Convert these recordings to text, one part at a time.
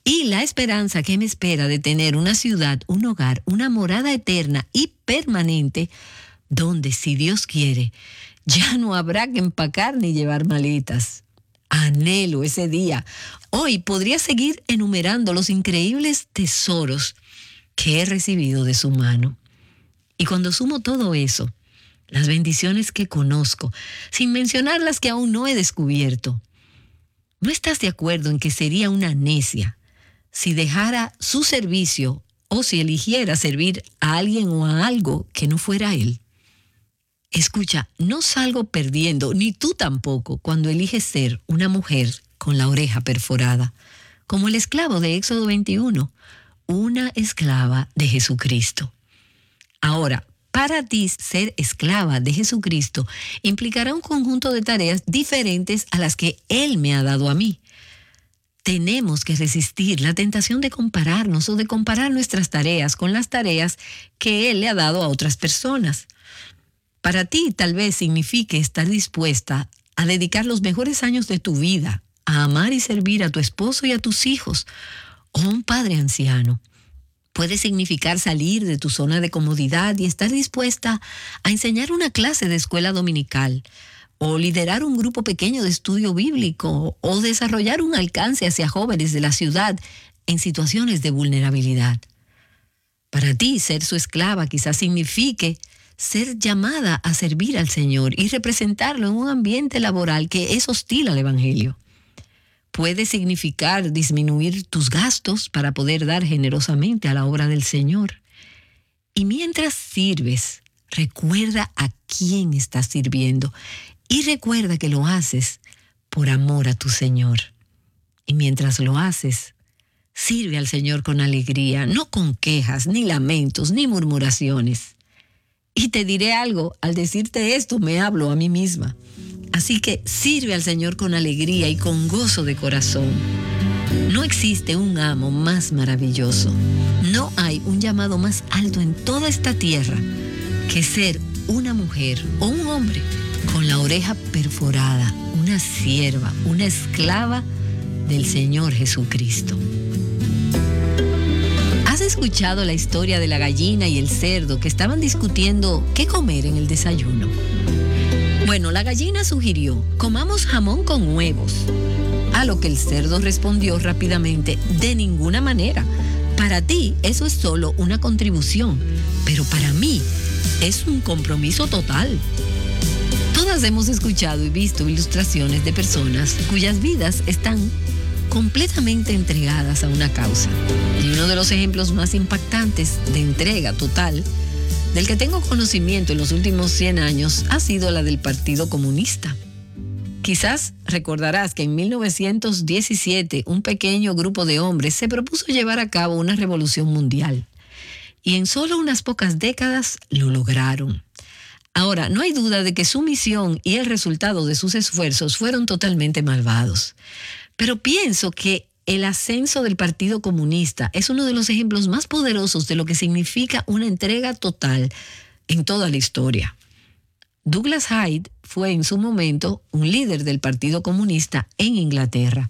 y la esperanza que me espera de tener una ciudad, un hogar, una morada eterna y permanente, donde, si Dios quiere, ya no habrá que empacar ni llevar maletas. Anhelo ese día. Hoy podría seguir enumerando los increíbles tesoros que he recibido de su mano. Y cuando sumo todo eso, las bendiciones que conozco, sin mencionar las que aún no he descubierto, ¿no estás de acuerdo en que sería una necia si dejara su servicio o si eligiera servir a alguien o a algo que no fuera él? Escucha, no salgo perdiendo, ni tú tampoco, cuando eliges ser una mujer con la oreja perforada, como el esclavo de Éxodo 21, una esclava de Jesucristo. Ahora, para ti ser esclava de Jesucristo implicará un conjunto de tareas diferentes a las que Él me ha dado a mí. Tenemos que resistir la tentación de compararnos o de comparar nuestras tareas con las tareas que Él le ha dado a otras personas. Para ti tal vez signifique estar dispuesta a dedicar los mejores años de tu vida a amar y servir a tu esposo y a tus hijos o a un padre anciano. Puede significar salir de tu zona de comodidad y estar dispuesta a enseñar una clase de escuela dominical, o liderar un grupo pequeño de estudio bíblico, o desarrollar un alcance hacia jóvenes de la ciudad en situaciones de vulnerabilidad. Para ti, ser su esclava quizás signifique ser llamada a servir al Señor y representarlo en un ambiente laboral que es hostil al Evangelio. Puede significar disminuir tus gastos para poder dar generosamente a la obra del Señor. Y mientras sirves, recuerda a quién estás sirviendo y recuerda que lo haces por amor a tu Señor. Y mientras lo haces, sirve al Señor con alegría, no con quejas, ni lamentos, ni murmuraciones. Y te diré algo, al decirte esto me hablo a mí misma. Así que sirve al Señor con alegría y con gozo de corazón. No existe un amo más maravilloso. No hay un llamado más alto en toda esta tierra que ser una mujer o un hombre con la oreja perforada, una sierva, una esclava del Señor Jesucristo. ¿Has escuchado la historia de la gallina y el cerdo que estaban discutiendo qué comer en el desayuno? Bueno, la gallina sugirió, comamos jamón con huevos. A lo que el cerdo respondió rápidamente, de ninguna manera. Para ti eso es solo una contribución, pero para mí es un compromiso total. Todas hemos escuchado y visto ilustraciones de personas cuyas vidas están completamente entregadas a una causa. Y uno de los ejemplos más impactantes de entrega total del que tengo conocimiento en los últimos 100 años ha sido la del Partido Comunista. Quizás recordarás que en 1917 un pequeño grupo de hombres se propuso llevar a cabo una revolución mundial. Y en solo unas pocas décadas lo lograron. Ahora, no hay duda de que su misión y el resultado de sus esfuerzos fueron totalmente malvados. Pero pienso que el ascenso del Partido Comunista es uno de los ejemplos más poderosos de lo que significa una entrega total en toda la historia. Douglas Hyde fue en su momento un líder del Partido Comunista en Inglaterra.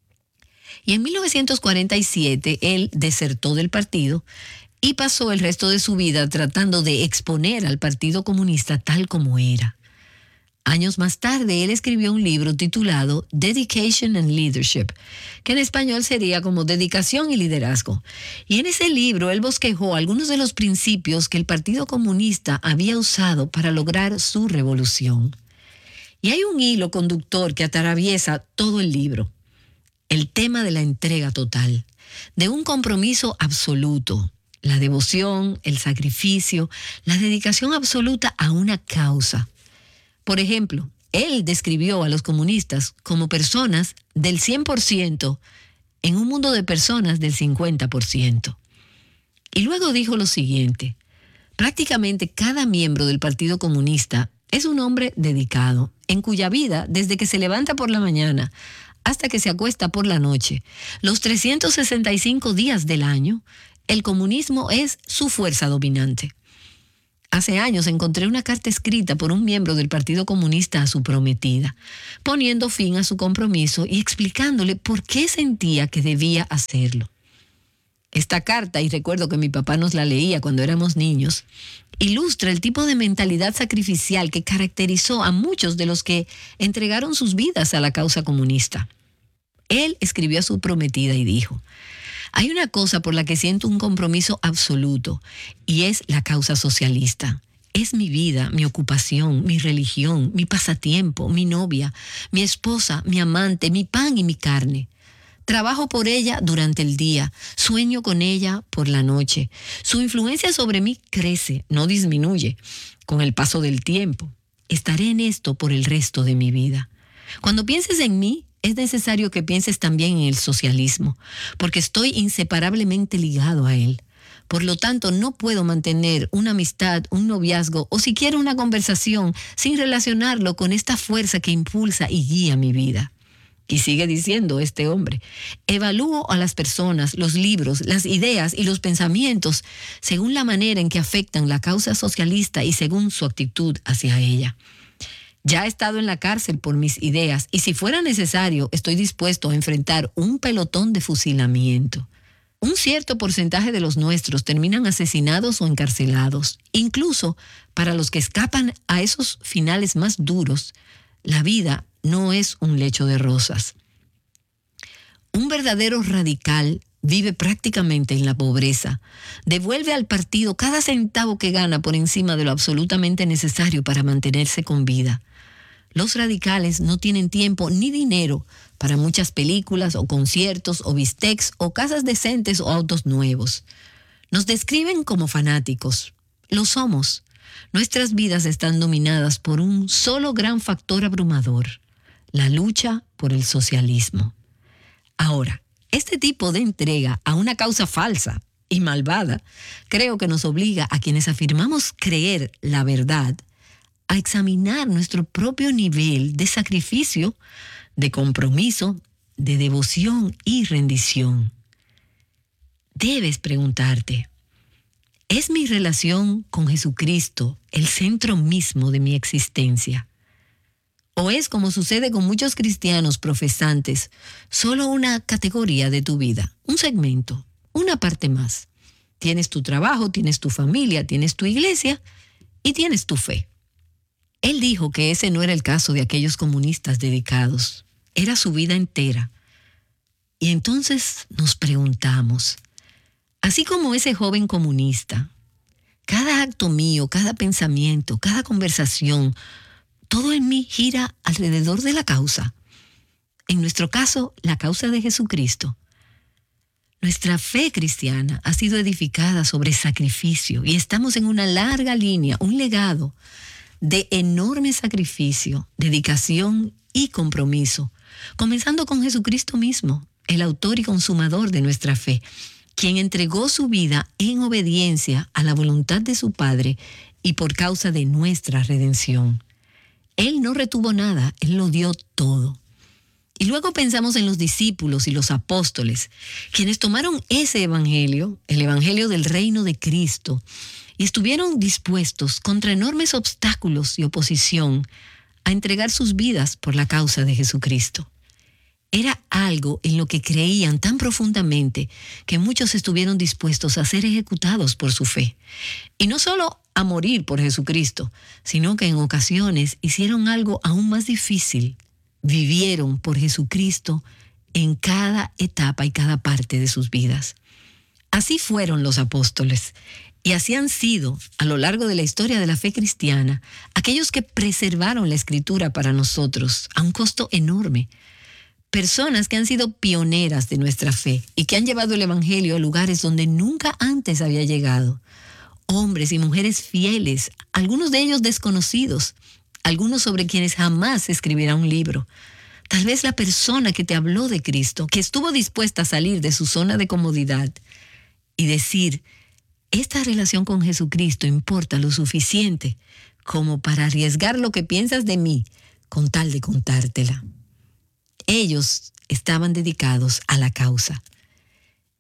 Y en 1947 él desertó del partido y pasó el resto de su vida tratando de exponer al Partido Comunista tal como era. Años más tarde, él escribió un libro titulado Dedication and Leadership, que en español sería como Dedicación y Liderazgo. Y en ese libro, él bosquejó algunos de los principios que el Partido Comunista había usado para lograr su revolución. Y hay un hilo conductor que atraviesa todo el libro. El tema de la entrega total, de un compromiso absoluto, la devoción, el sacrificio, la dedicación absoluta a una causa. Por ejemplo, él describió a los comunistas como personas del 100% en un mundo de personas del 50%. Y luego dijo lo siguiente: prácticamente cada miembro del Partido Comunista es un hombre dedicado, en cuya vida, desde que se levanta por la mañana hasta que se acuesta por la noche, los 365 días del año, el comunismo es su fuerza dominante. Hace años encontré una carta escrita por un miembro del Partido Comunista a su prometida, poniendo fin a su compromiso y explicándole por qué sentía que debía hacerlo. Esta carta, y recuerdo que mi papá nos la leía cuando éramos niños, ilustra el tipo de mentalidad sacrificial que caracterizó a muchos de los que entregaron sus vidas a la causa comunista. Él escribió a su prometida y dijo: hay una cosa por la que siento un compromiso absoluto, y es la causa socialista. Es mi vida, mi ocupación, mi religión, mi pasatiempo, mi novia, mi esposa, mi amante, mi pan y mi carne. Trabajo por ella durante el día, sueño con ella por la noche. Su influencia sobre mí crece, no disminuye, con el paso del tiempo. Estaré en esto por el resto de mi vida. Cuando pienses en mí, es necesario que pienses también en el socialismo, porque estoy inseparablemente ligado a él. Por lo tanto, no puedo mantener una amistad, un noviazgo o siquiera una conversación sin relacionarlo con esta fuerza que impulsa y guía mi vida. Y sigue diciendo este hombre: evalúo a las personas, los libros, las ideas y los pensamientos según la manera en que afectan la causa socialista y según su actitud hacia ella. Ya he estado en la cárcel por mis ideas y si fuera necesario estoy dispuesto a enfrentar un pelotón de fusilamiento. Un cierto porcentaje de los nuestros terminan asesinados o encarcelados. Incluso para los que escapan a esos finales más duros, la vida no es un lecho de rosas. Un verdadero radical vive prácticamente en la pobreza. Devuelve al partido cada centavo que gana por encima de lo absolutamente necesario para mantenerse con vida. Los radicales no tienen tiempo ni dinero para muchas películas o conciertos o bistecs o casas decentes o autos nuevos. Nos describen como fanáticos. Lo somos. Nuestras vidas están dominadas por un solo gran factor abrumador: la lucha por el socialismo. Ahora, este tipo de entrega a una causa falsa y malvada creo que nos obliga a quienes afirmamos creer la verdad a examinar nuestro propio nivel de sacrificio, de compromiso, de devoción y rendición. Debes preguntarte: ¿es mi relación con Jesucristo el centro mismo de mi existencia? ¿O es, como sucede con muchos cristianos profesantes, solo una categoría de tu vida, un segmento, una parte más? Tienes tu trabajo, tienes tu familia, tienes tu iglesia y tienes tu fe. Él dijo que ese no era el caso de aquellos comunistas dedicados, era su vida entera. Y entonces nos preguntamos, así como ese joven comunista, cada acto mío, cada pensamiento, cada conversación, todo en mí gira alrededor de la causa. En nuestro caso, la causa de Jesucristo. Nuestra fe cristiana ha sido edificada sobre sacrificio y estamos en una larga línea, un legado de enorme sacrificio, dedicación y compromiso, comenzando con Jesucristo mismo, el autor y consumador de nuestra fe, quien entregó su vida en obediencia a la voluntad de su Padre y por causa de nuestra redención. Él no retuvo nada, Él lo dio todo. Y luego pensamos en los discípulos y los apóstoles, quienes tomaron ese evangelio, el evangelio del reino de Cristo, y estuvieron dispuestos, contra enormes obstáculos y oposición, a entregar sus vidas por la causa de Jesucristo. Era algo en lo que creían tan profundamente que muchos estuvieron dispuestos a ser ejecutados por su fe. Y no solo a morir por Jesucristo, sino que en ocasiones hicieron algo aún más difícil. Vivieron por Jesucristo en cada etapa y cada parte de sus vidas. Así fueron los apóstoles. Y así han sido, a lo largo de la historia de la fe cristiana, aquellos que preservaron la Escritura para nosotros a un costo enorme. Personas que han sido pioneras de nuestra fe y que han llevado el evangelio a lugares donde nunca antes había llegado. Hombres y mujeres fieles, algunos de ellos desconocidos, algunos sobre quienes jamás se escribirá un libro. Tal vez la persona que te habló de Cristo, que estuvo dispuesta a salir de su zona de comodidad y decir: esta relación con Jesucristo importa lo suficiente como para arriesgar lo que piensas de mí con tal de contártela. Ellos estaban dedicados a la causa.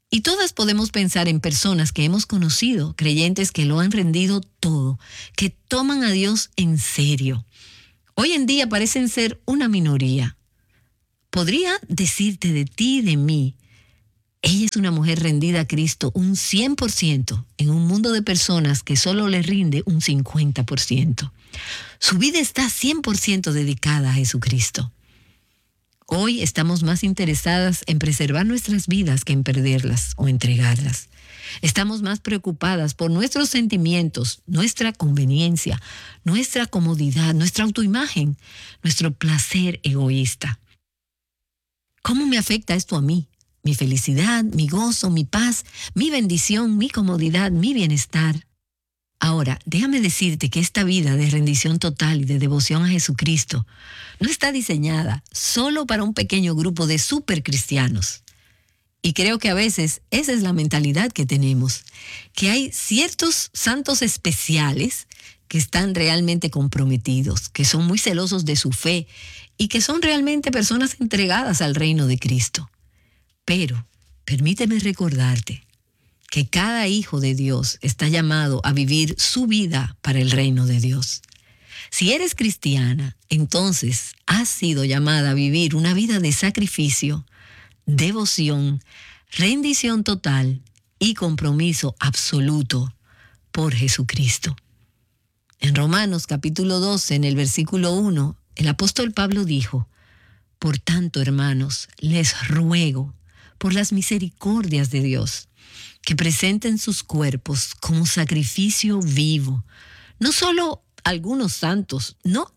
Y todas podemos pensar en personas que hemos conocido, creyentes que lo han rendido todo, que toman a Dios en serio. Hoy en día parecen ser una minoría. Podría decirte de ti y de mí, ella es una mujer rendida a Cristo un 100% en un mundo de personas que solo le rinde un 50%. Su vida está 100% dedicada a Jesucristo. Hoy estamos más interesadas en preservar nuestras vidas que en perderlas o entregarlas. Estamos más preocupadas por nuestros sentimientos, nuestra conveniencia, nuestra comodidad, nuestra autoimagen, nuestro placer egoísta. ¿Cómo me afecta esto a mí? Mi felicidad, mi gozo, mi paz, mi bendición, mi comodidad, mi bienestar. Ahora, déjame decirte que esta vida de rendición total y de devoción a Jesucristo no está diseñada solo para un pequeño grupo de supercristianos. Y creo que a veces esa es la mentalidad que tenemos, que hay ciertos santos especiales que están realmente comprometidos, que son muy celosos de su fe y que son realmente personas entregadas al reino de Cristo. Pero permíteme recordarte que cada hijo de Dios está llamado a vivir su vida para el reino de Dios. Si eres cristiana, entonces has sido llamada a vivir una vida de sacrificio, devoción, rendición total y compromiso absoluto por Jesucristo. En Romanos capítulo 12, en el versículo 1, el apóstol Pablo dijo: Por tanto, hermanos, les ruego, por las misericordias de Dios, que presenten sus cuerpos como sacrificio vivo. No solo algunos santos, no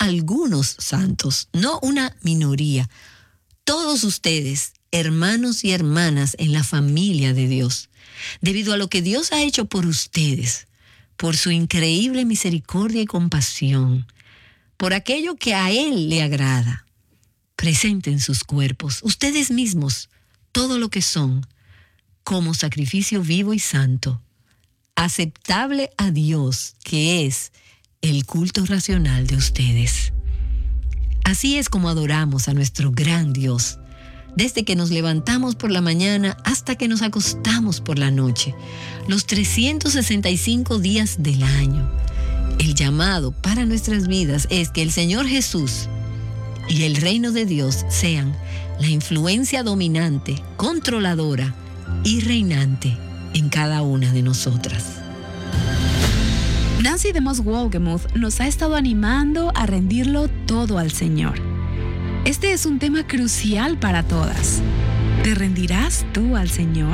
una minoría. Todos ustedes, hermanos y hermanas en la familia de Dios, debido a lo que Dios ha hecho por ustedes, por su increíble misericordia y compasión, por aquello que a Él le agrada, presenten sus cuerpos, ustedes mismos, todo lo que son, como sacrificio vivo y santo, aceptable a Dios, que es el culto racional de ustedes. Así es como adoramos a nuestro gran Dios, desde que nos levantamos por la mañana hasta que nos acostamos por la noche, los 365 días del año. El llamado para nuestras vidas es que el Señor Jesús y el reino de Dios sean la influencia dominante, controladora y reinante en cada una de nosotras. Nancy DeMoss Wolgemuth nos ha estado animando a rendirlo todo al Señor. Este es un tema crucial para todas. ¿Te rendirás tú al Señor?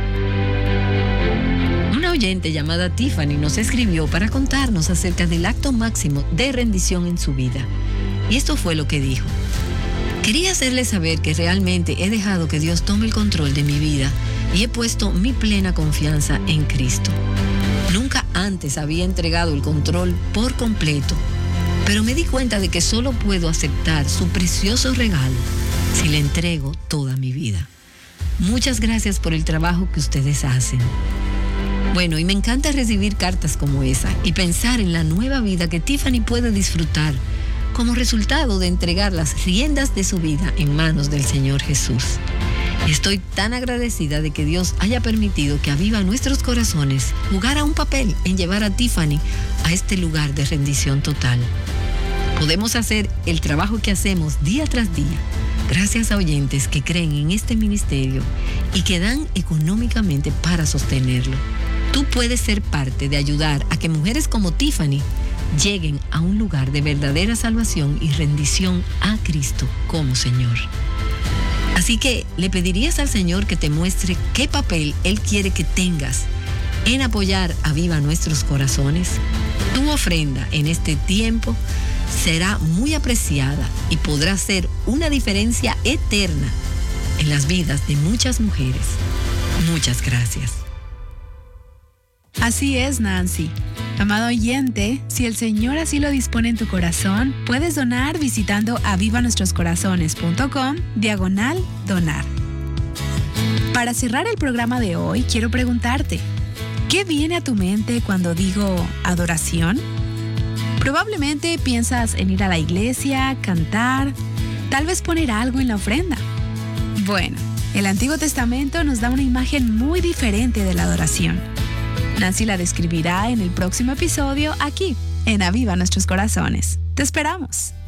Una oyente llamada Tiffany nos escribió para contarnos acerca del acto máximo de rendición en su vida. Y esto fue lo que dijo: Quería hacerles saber que realmente he dejado que Dios tome el control de mi vida y he puesto mi plena confianza en Cristo. Nunca antes había entregado el control por completo, pero me di cuenta de que solo puedo aceptar su precioso regalo si le entrego toda mi vida. Muchas gracias por el trabajo que ustedes hacen. Bueno, y me encanta recibir cartas como esa y pensar en la nueva vida que Tiffany puede disfrutar como resultado de entregar las riendas de su vida en manos del Señor Jesús. Estoy tan agradecida de que Dios haya permitido que Aviva Nuestros Corazones jugara un papel en llevar a Tiffany a este lugar de rendición total. Podemos hacer el trabajo que hacemos día tras día gracias a oyentes que creen en este ministerio y que dan económicamente para sostenerlo. Tú puedes ser parte de ayudar a que mujeres como Tiffany lleguen a un lugar de verdadera salvación y rendición a Cristo como Señor. Así que le pedirías al Señor que te muestre qué papel Él quiere que tengas en apoyar a Aviva Nuestros Corazones. Tu ofrenda en este tiempo será muy apreciada y podrá ser una diferencia eterna en las vidas de muchas mujeres. Muchas gracias. Así es, Nancy. Amado oyente, si el Señor así lo dispone en tu corazón, puedes donar visitando avivanuestroscorazones.com/donar. Para cerrar el programa de hoy, quiero preguntarte, ¿qué viene a tu mente cuando digo adoración? Probablemente piensas en ir a la iglesia, cantar, tal vez poner algo en la ofrenda. Bueno, El Antiguo Testamento nos da una imagen muy diferente de la adoración. Nancy la describirá en el próximo episodio aquí, en Aviva Nuestros Corazones. ¡Te esperamos!